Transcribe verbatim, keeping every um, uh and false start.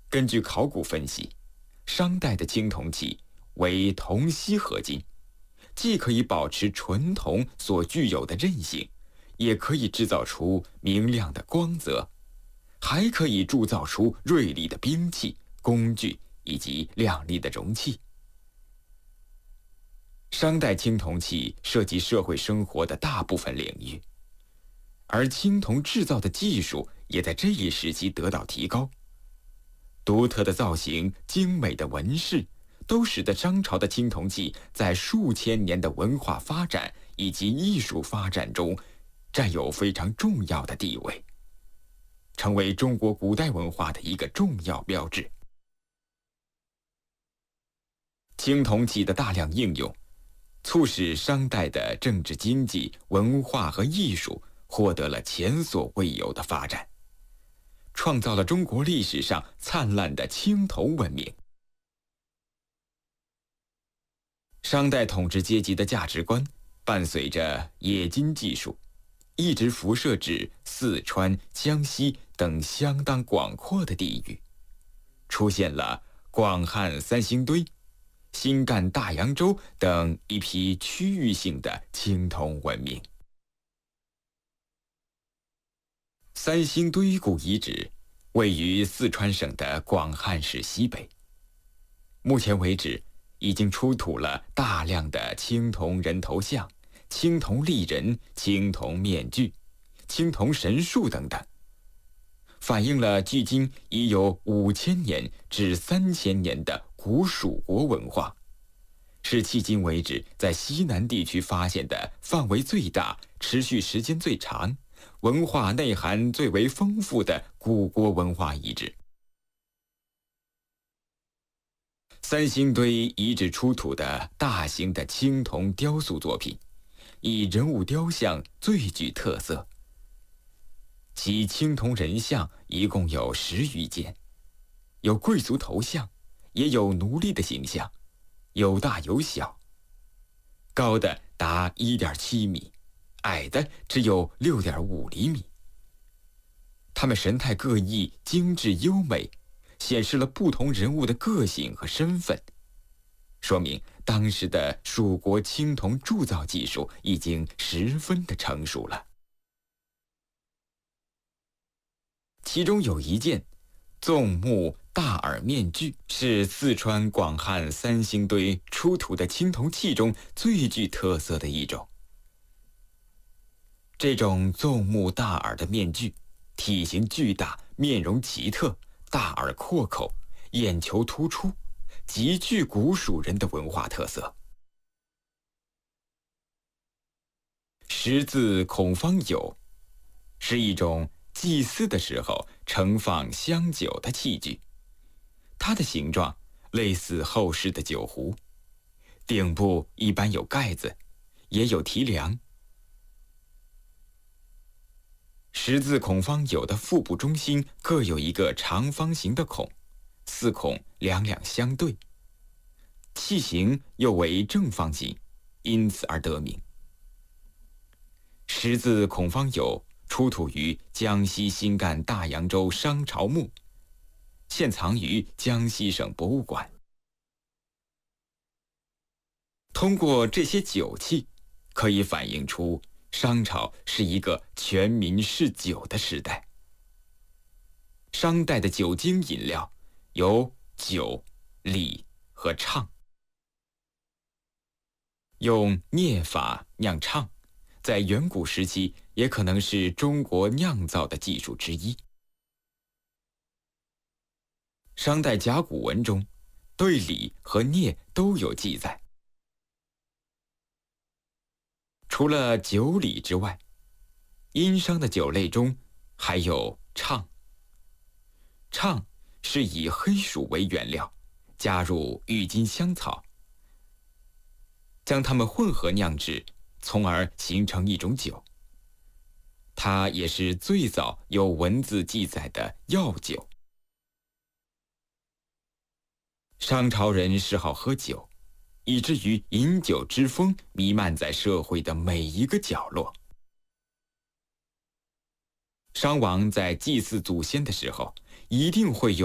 根据考古分析，商代的青铜器为铜锡合金，既可以保持纯铜所具有的韧性，也可以制造出明亮的光泽，还可以铸造出锐利的兵器、工具以及亮丽的容器。商代青铜器涉及社会生活的大部分领域，而青铜制造的技术也在这一时期得到提高。独特的造型、精美的纹饰，都使得商朝的青铜器在数千年的文化发展以及艺术发展中占有非常重要的地位，成为中国古代文化的一个重要标志。青铜器的大量应用，促使商代的政治经济、文化和艺术获得了前所未有的发展，创造了中国历史上灿烂的青铜文明。商代统治阶级的价值观伴随着冶金技术，一直辐射至四川、江西等相当广阔的地域，出现了广汉三星堆、新干大洋洲等一批区域性的青铜文明。三星堆古遗址位于四川省的广汉市西北，目前为止已经出土了大量的青铜人头像、青铜立人、青铜面具、青铜神树等等，反映了距今已有五千年至三千年的古蜀国文化，是迄今为止在西南地区发现的范围最大、持续时间最长、文化内涵最为丰富的古国文化遗址。三星堆遗址出土的大型的青铜雕塑作品，以人物雕像最具特色。其青铜人像一共有十余件，有贵族头像，也有奴隶的形象，有大有小，高的达 一点七米，矮的只有 六点五厘米。他们神态各异，精致优美，显示了不同人物的个性和身份，说明当时的蜀国青铜铸造技术已经十分的成熟了。其中有一件纵目大耳面具，是四川广汉三星堆出土的青铜器中最具特色的一种。这种纵目大耳的面具，体型巨大，面容奇特，大耳阔口，眼球突出，极具古蜀人的文化特色。十字孔方釉是一种祭祀的时候盛放香酒的器具，它的形状类似后世的酒壶，顶部一般有盖子，也有提梁。十字孔方釉的腹部中心各有一个长方形的孔，四孔两两相对，器形又为正方形，因此而得名。十字孔方釉出土于江西新干大洋洲商朝墓，现藏于江西省博物馆。通过这些酒器，可以反映出商朝是一个全民嗜酒的时代。商代的酒精饮料有酒、礼和唱。用镍法酿唱，在远古时期也可能是中国酿造的技术之一。商代甲骨文中对礼和镍都有记载。除了酒礼之外，殷商的酒类中还有唱。唱是以黑薯为原料，加入郁金香草，将它们混合酿制，从而形成一种酒。它也是最早有文字记载的药酒。商朝人嗜好喝酒，以至于饮酒之风弥漫在社会的每一个角落。商王在祭祀祖先的时候，一定会用